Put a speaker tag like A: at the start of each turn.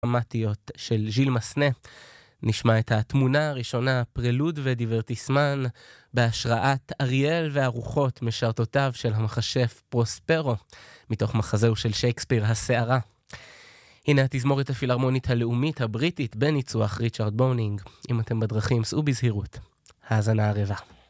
A: דרמטיות של ז'יל מסנה. נשמע את התמונה הראשונה, פרלוד ודיברטיסמן, בהשראת אריאל והרוחות משרתותיו של המכשף פרוספרו, מתוך מחזהו של שייקספיר, הסערה. הנה התזמורת הפילהרמונית הלאומית הבריטית בניצוח ריצ'רד בונינג. אם אתם בדרכים, סעו בזהירות. האזנה ערבה.